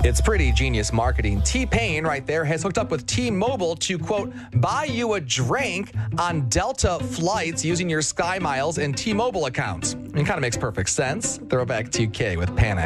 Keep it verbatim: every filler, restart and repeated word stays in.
It's pretty genius marketing. T-Pain right there has hooked up with T-Mobile to, quote, buy you a drink on Delta flights using your Sky Miles and T-Mobile accounts. It kind of makes perfect sense. Throwback two K with Panic.